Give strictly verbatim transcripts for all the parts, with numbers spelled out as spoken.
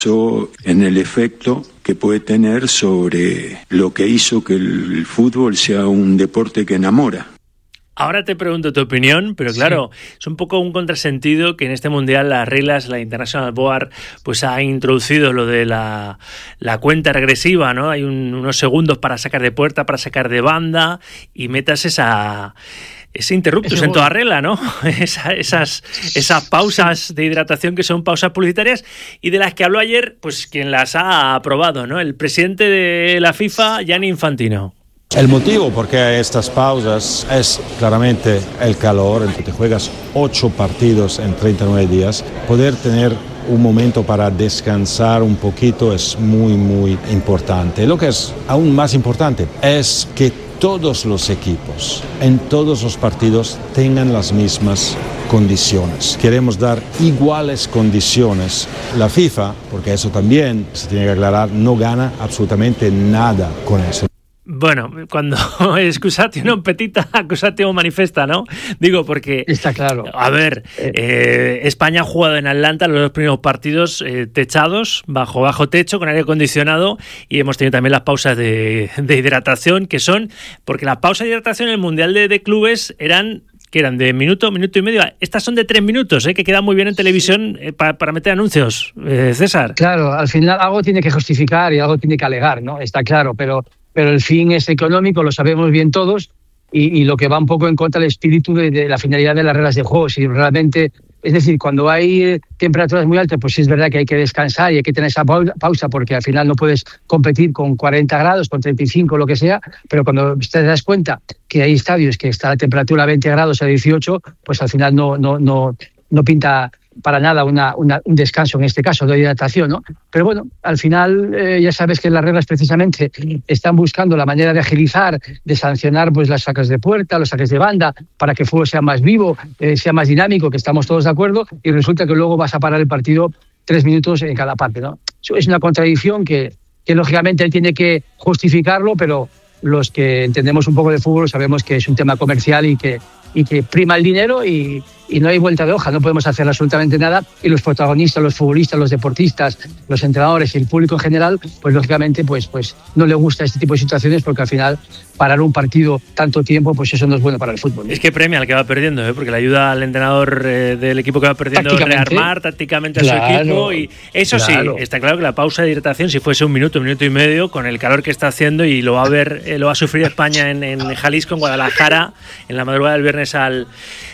en el efecto que puede tener sobre lo que hizo que el fútbol sea un deporte que enamora. Ahora te pregunto tu opinión, pero claro, sí. Es un poco un contrasentido que en este Mundial las reglas, la International Board, pues ha introducido lo de la, la cuenta regresiva, ¿no? Hay un, unos segundos para sacar de puerta, para sacar de banda y metas esa... ese interruptus ese en toda regla, ¿no? Esa, esas, esas pausas de hidratación que son pausas publicitarias y de las que habló ayer, pues quien las ha aprobado, ¿no? El presidente de la FIFA, Gianni Infantino. El motivo por qué estas pausas es claramente el calor, en que te juegas ocho partidos en treinta y nueve días, poder tener un momento para descansar un poquito es muy, muy importante. Lo que es aún más importante es que todos los equipos, en todos los partidos, tengan las mismas condiciones. Queremos dar iguales condiciones. La FIFA, porque eso también se tiene que aclarar, no gana absolutamente nada con eso. Bueno, cuando excusatio non petita, accusatio manifesta, ¿no? Digo, porque... Está claro. A ver, eh, España ha jugado en Atlanta los dos primeros partidos eh, techados, bajo bajo techo, con aire acondicionado, y hemos tenido también las pausas de, de hidratación, que son... Porque las pausas de hidratación en el Mundial de, de Clubes eran... que eran de minuto, minuto y medio. Estas son de tres minutos, ¿eh? Que quedan muy bien en televisión eh, para, para meter anuncios. Eh, César. Claro, al final algo tiene que justificar y algo tiene que alegar, ¿no? Está claro, pero... pero el fin es económico, lo sabemos bien todos, y, y lo que va un poco en contra del espíritu de, de la finalidad de las reglas de juego. Si realmente, es decir, cuando hay temperaturas muy altas, pues sí es verdad que hay que descansar y hay que tener esa pausa, porque al final no puedes competir con cuarenta grados, con treinta y cinco, lo que sea, pero cuando te das cuenta que hay estadios que está la temperatura a veinte grados, a dieciocho, pues al final no, no, no, no pinta para nada una, una, un descanso, en este caso, de hidratación, ¿no? Pero bueno, al final eh, ya sabes que las reglas precisamente están buscando la manera de agilizar, de sancionar pues las sacas de puerta, los saques de banda, para que el fútbol sea más vivo, eh, sea más dinámico, que estamos todos de acuerdo, y resulta que luego vas a parar el partido tres minutos en cada parte, ¿no? Es una contradicción que, que lógicamente él tiene que justificarlo, pero los que entendemos un poco de fútbol sabemos que es un tema comercial y que, y que prima el dinero y, y no hay vuelta de hoja, no podemos hacer absolutamente nada, y los protagonistas, los futbolistas, los deportistas, los entrenadores y el público en general, pues lógicamente pues, pues no le gusta este tipo de situaciones, porque al final parar un partido tanto tiempo, pues eso no es bueno para el fútbol, ¿no? Es que premia al que va perdiendo, ¿eh? Porque le ayuda al entrenador eh, del equipo que va perdiendo a rearmar tácticamente a claro, su equipo, y eso claro. Sí, está claro que la pausa de hidratación, si fuese un minuto, un minuto y medio, con el calor que está haciendo, y lo va a ver, eh, lo va a sufrir España en, en Jalisco, en Guadalajara, en la madrugada del viernes al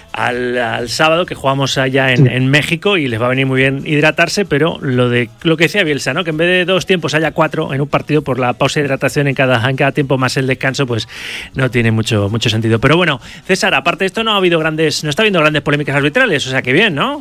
Al, al sábado, que jugamos allá en, en México, y les va a venir muy bien hidratarse, pero lo de lo que decía Bielsa, ¿no? Que en vez de dos tiempos haya cuatro en un partido por la pausa de hidratación en cada, en cada tiempo más el descanso, pues no tiene mucho, mucho sentido. Pero bueno, César, aparte de esto no ha habido grandes, no está habiendo grandes polémicas arbitrales, o sea que bien, ¿no?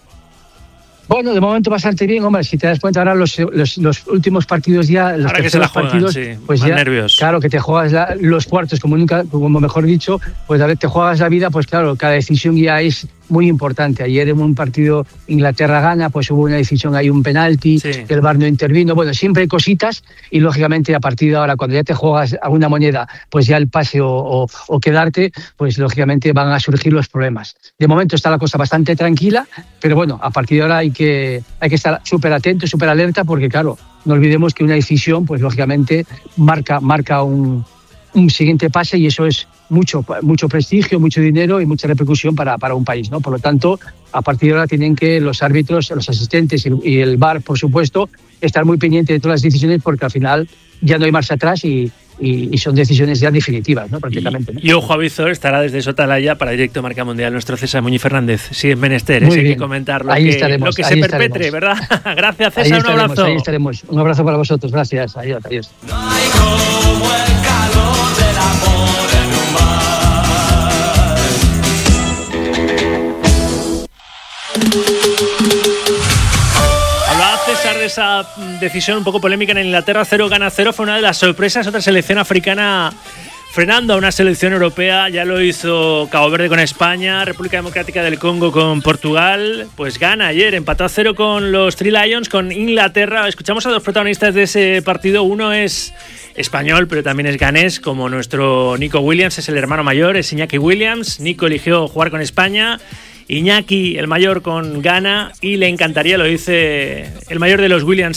Bueno, de momento bastante bien, hombre. Si te das cuenta ahora los, los, los últimos partidos ya, los ahora que se la juegan, partidos, sí, pues más ya, nervios. Claro, que te juegas la, los cuartos, como nunca, como mejor dicho, pues a ver, te juegas la vida, pues claro, cada decisión ya es muy importante. Ayer en un partido Inglaterra gana, pues hubo una decisión, hay un penalti, sí. El V A R no intervino. Bueno, siempre hay cositas, y lógicamente a partir de ahora, cuando ya te juegas a una moneda, pues ya el pase o, o, o quedarte, pues lógicamente van a surgir los problemas. De momento está la cosa bastante tranquila, pero bueno, a partir de ahora hay que, hay que estar súper atento, súper alerta, porque claro, no olvidemos que una decisión, pues lógicamente marca, marca un, un siguiente pase, y eso es mucho, mucho prestigio, mucho dinero y mucha repercusión para, para un país, ¿no? Por lo tanto, a partir de ahora tienen que los árbitros, los asistentes y, y el V A R, por supuesto, estar muy pendientes de todas las decisiones, porque al final ya no hay marcha atrás y, y, y son decisiones ya definitivas, ¿no? Prácticamente, ¿no? Y, y ojo, Avizor estará desde Sotalaya para Directo Marca Mundial nuestro César Muñiz Fernández. Sí, es menester, hay que comentar lo ahí que, estaremos, lo que ahí se perpetre, estaremos. ¿verdad? Gracias, César, ahí estaremos, un abrazo. Ahí estaremos. Un abrazo para vosotros, gracias. Adiós, adiós. No hay como el calor del amor en un bar. Hablaba César de esa decisión un poco polémica en Inglaterra, cero gana cero, fue una de las sorpresas. Otra selección africana frenando a una selección europea, ya lo hizo Cabo Verde con España, República Democrática del Congo con Portugal, pues gana ayer, empató a cero con los Three Lions, con Inglaterra. Escuchamos a dos protagonistas de ese partido, uno es español, pero también es ganés, como nuestro Nico Williams, es el hermano mayor, es Iñaki Williams. Nico eligió jugar con España Iñaki, el mayor con Ghana, y le encantaría, lo dice el mayor de los Williams